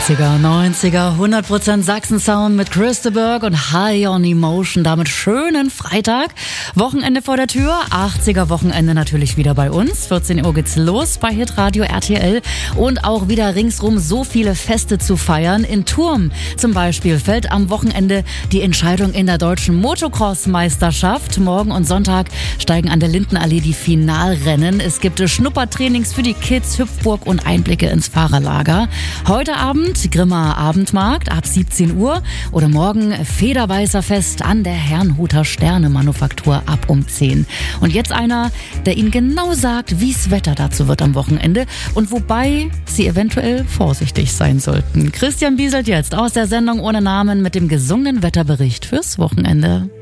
80er, 90er, 100% Sachsen-Sound mit Chris de Burgh und High on Emotion. Damit schönen Freitag. Wochenende vor der Tür. 80er Wochenende natürlich wieder bei uns. 14 Uhr geht's los bei Hitradio RTL. Und auch wieder ringsrum so viele Feste zu feiern. In Turm zum Beispiel fällt am Wochenende die Entscheidung in der deutschen Motocross-Meisterschaft. Morgen und Sonntag steigen an der Lindenallee die Finalrennen. Es gibt Schnuppertrainings für die Kids, Hüpfburg und Einblicke ins Fahrerlager. Heute Abend Grimmer Abendmarkt ab 17 Uhr oder morgen Federweißer Fest an der Herrnhuter Sterne-Manufaktur ab um 10. Und jetzt einer, der Ihnen genau sagt, wie's Wetter dazu wird am Wochenende und wobei Sie eventuell vorsichtig sein sollten. Christian Bieselt jetzt aus der Sendung ohne Namen mit dem gesungenen Wetterbericht fürs Wochenende.